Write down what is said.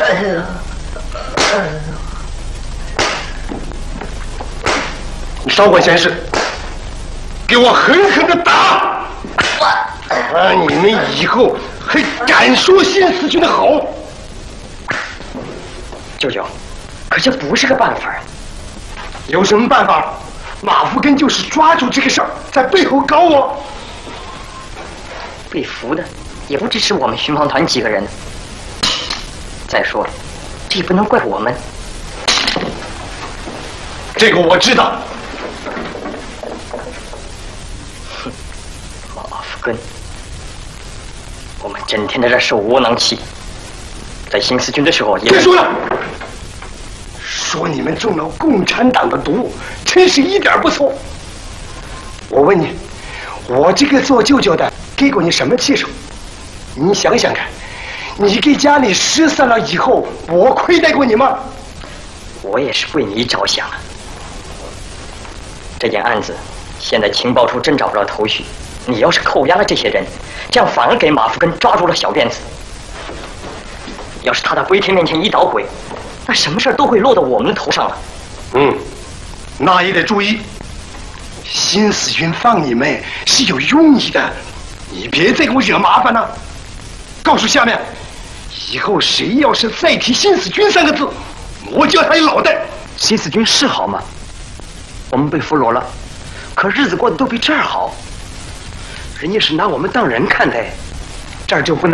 你少管闲事，给我狠狠的打！你们以后还敢说新四军的好？ 舅舅，可这不是个办法啊！ 有什么办法？马福根就是抓住这个事儿，在背后搞我。 被俘的也不只是我们巡防团几个人。再说了，这也不能怪我们。 这个我知道。 哼，马福根，我们整天在这受窝囊气，在新四军的时候也…… 别说了，说你们中了共产党的毒，真是一点不错。我问你，我这个做舅舅的给过你什么气受？你想想看，你给家里失散了以后，我亏待过你吗？ 我也是为你着想啊。这件案子现在情报处真找不着头绪，你要是扣押了这些人，这样反而给马福根抓住了小辫子。要是他在龟天面前一捣鬼，那什么事儿都会落到我们的头上了。 那也得注意。新四军放你们是有用意的，你别再给我惹麻烦了。告诉下面，以后谁要是再提新四军3个字，我叫他一脑袋。 新四军是好吗？我们被俘虏了，可日子过得都比这儿好。人家是拿我们当人看待，这儿就不拿。